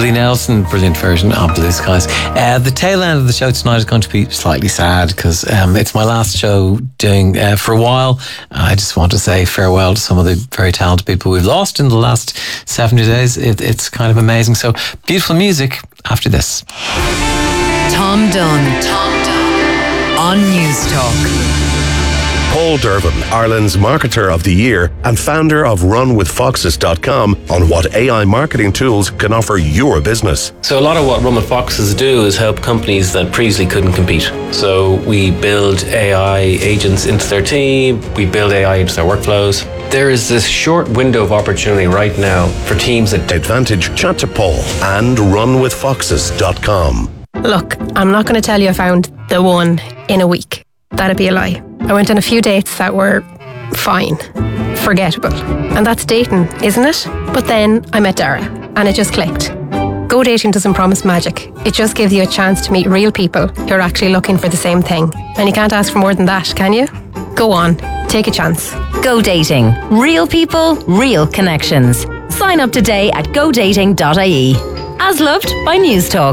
Willie Nelson, brilliant version of Blue Skies. The tail end of the show tonight is going to be slightly sad because it's my last show doing for a while. I just want to say farewell to some of the very talented people we've lost in the last 70 days. It's kind of amazing. So beautiful music after this. Tom Dunn on News Talk. Paul Dervin, Ireland's Marketer of the Year and founder of RunWithFoxes.com, on what AI marketing tools can offer your business. So a lot of what Run With Foxes do is help companies that previously couldn't compete. So we build AI agents into their team, we build AI into their workflows. There is this short window of opportunity right now for teams that Advantage. Chat to Paul and RunWithFoxes.com. Look, I'm not going to tell you I found the one in a week. That'd be a lie. I went on a few dates that were fine, forgettable. And that's dating, isn't it? But then I met Dara and it just clicked. Go dating doesn't promise magic. It just gives you a chance to meet real people who are actually looking for the same thing. And you can't ask for more than that, can you? Go on, take a chance. Go Dating. Real people, real connections. Sign up today at godating.ie. As loved by News Talk.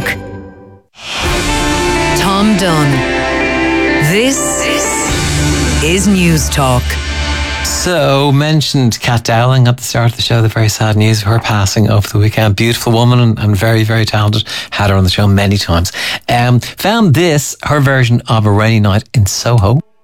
Tom Dunn. This is News Talk. So, mentioned Kat Dowling at the start of the show, the very sad news of her passing over the weekend. Beautiful woman and very, very talented. Had her on the show many times. Found this, her version of A Rainy Night in Soho.